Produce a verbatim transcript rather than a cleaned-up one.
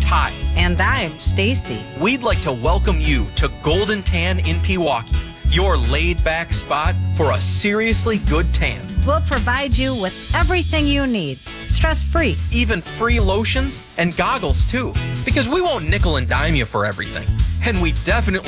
Ty. And I'm Stacy. We'd like to welcome you to Golden Tan in Pewaukee, your laid-back spot for a seriously good tan. We'll provide you with everything you need, stress-free. Even free lotions and goggles, too, because we won't nickel and dime you for everything. And we definitely